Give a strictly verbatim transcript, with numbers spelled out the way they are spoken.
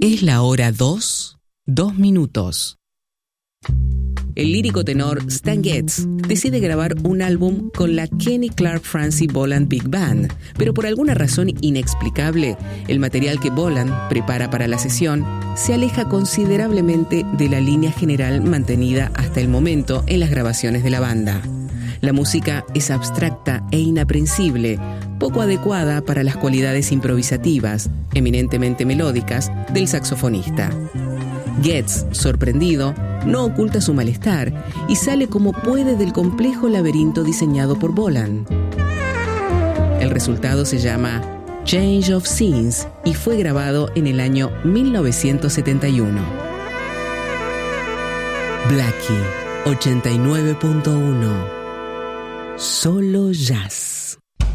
Es la hora dos, dos minutos. El lírico tenor Stan Getz decide grabar un álbum con la Kenny Clark Francis Boland Big Band, pero por alguna razón inexplicable, el material que Boland prepara para la sesión se aleja considerablemente de la línea general mantenida hasta el momento en las grabaciones de la banda. La música es abstracta e inaprensible, poco adecuada para las cualidades improvisativas, eminentemente melódicas, del saxofonista. Getz, sorprendido, no oculta su malestar y sale como puede del complejo laberinto diseñado por Boland. El resultado se llama Change of Scenes y fue grabado en el año mil novecientos setenta y uno. Blackie ochenta y nueve punto uno. Solo jazz.